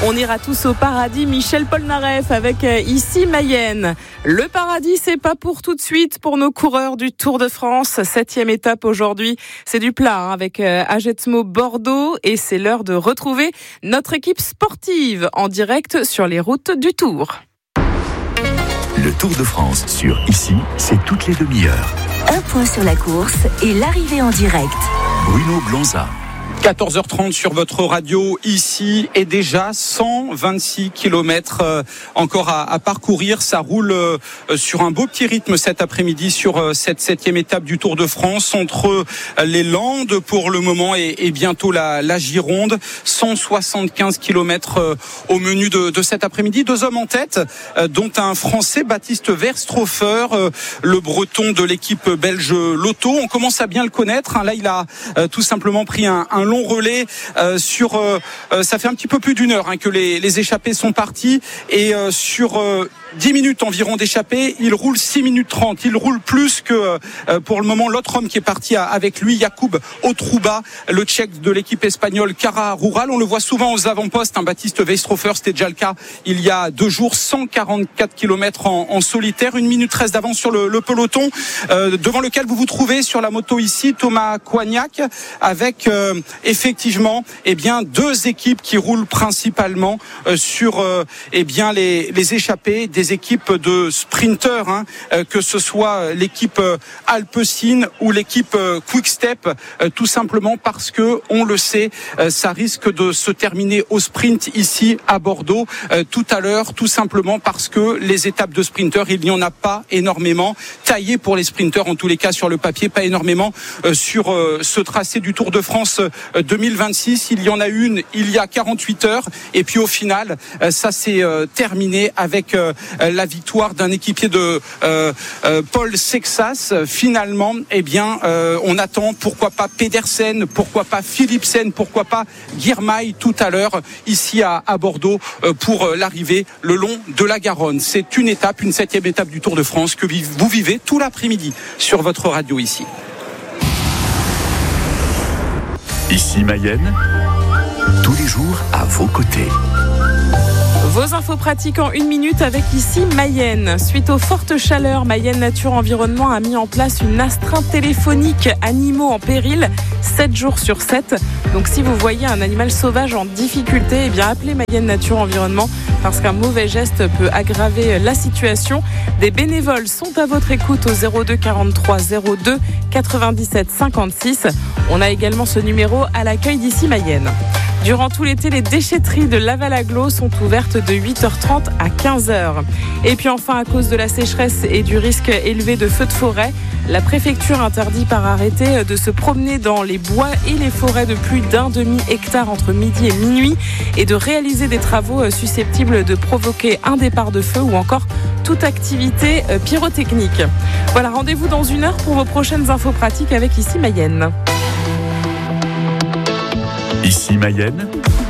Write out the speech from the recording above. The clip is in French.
On ira tous au paradis. Michel Polnareff avec Ici Mayenne. Le paradis, c'est pas pour tout de suite pour nos coureurs du Tour de France. 7e étape aujourd'hui. C'est du plat avec Ajetmo Bordeaux et c'est l'heure de retrouver notre équipe sportive en direct sur les routes du Tour. Le Tour de France sur Ici, c'est toutes les demi-heures. Un point sur la course et l'arrivée en direct. Bruno Blonza. 14h30 sur votre radio ici et déjà 126 km encore à parcourir. Ça roule sur un beau petit rythme cet après-midi sur cette 7e étape du Tour de France entre les Landes pour le moment et bientôt la Gironde. 175 km au menu de cet après-midi. Deux hommes en tête, dont un Français, Baptiste Verstroffer, le Breton de l'équipe belge Lotto. On commence à bien le connaître. Là, il a tout simplement pris un long relais sur ça fait un petit peu plus d'une heure que les échappés sont partis et sur 10 minutes environ d'échappée, il roule 6 minutes 30. Il roule plus que pour le moment l'autre homme qui est parti avec lui, Jakub Otruba, le Tchèque de l'équipe espagnole Cara Rural. On le voit souvent aux avant-postes, Baptiste Verstroffer, c'était déjà le cas il y a 2 jours, 144 km en solitaire, 1 minute 13 d'avance sur le peloton, devant lequel vous vous trouvez sur la moto ici, Thomas Coignac, avec effectivement deux équipes qui roulent principalement sur les échappées, des équipes de sprinteurs, que ce soit l'équipe Alpecin ou l'équipe Quick-Step, tout simplement parce que, on le sait, ça risque de se terminer au sprint ici à Bordeaux tout à l'heure, tout simplement parce que les étapes de sprinteurs, il n'y en a pas énormément, taillées pour les sprinteurs en tous les cas sur le papier, pas énormément sur ce tracé du Tour de France 2026. Il y en a une il y a 48 heures et puis au final ça s'est terminé avec la victoire d'un équipier de Paul Sexas. Finalement, on attend pourquoi pas Pedersen, pourquoi pas Philipsen, pourquoi pas Girmay tout à l'heure ici à Bordeaux pour l'arrivée le long de la Garonne. C'est une étape, une 7e étape du Tour de France que vous vivez tout l'après-midi sur votre radio ici. Ici Mayenne, tous les jours à vos côtés. Vos infos pratiques en 1 minute avec Ici Mayenne. Suite aux fortes chaleurs, Mayenne Nature Environnement a mis en place une astreinte téléphonique animaux en péril 7 jours sur 7. Donc si vous voyez un animal sauvage en difficulté, appelez Mayenne Nature Environnement parce qu'un mauvais geste peut aggraver la situation. Des bénévoles sont à votre écoute au 02 43 02 97 56. On a également ce numéro à l'accueil d'Ici Mayenne. Durant tout l'été, les déchetteries de Laval-Aglo sont ouvertes de 8h30 à 15h. Et puis enfin, à cause de la sécheresse et du risque élevé de feux de forêt, la préfecture interdit par arrêté de se promener dans les bois et les forêts de plus d'un demi-hectare entre midi et minuit et de réaliser des travaux susceptibles de provoquer un départ de feu ou encore toute activité pyrotechnique. Voilà, rendez-vous dans 1 heure pour vos prochaines infos pratiques avec Ici Mayenne. Ici Mayenne,